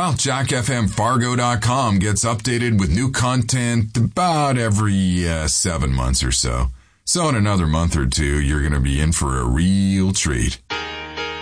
Well, JackFMFargo.com gets updated with new content about every 7 months or so. So in another month or two, you're going to be in for a real treat.